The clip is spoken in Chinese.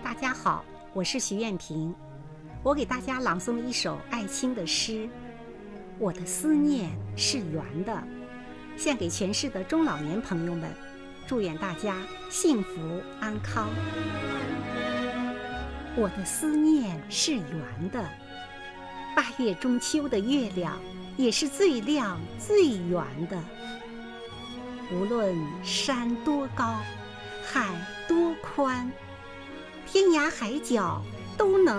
大家好，我是徐艳萍，我给大家朗诵一首艾青的诗。我的思念是圆的，献给全市的中老年朋友们，祝愿大家幸福安康。我的思念是圆的，8月中秋的月亮也是最亮最圆的。无论山多高，海多宽，天涯海角都能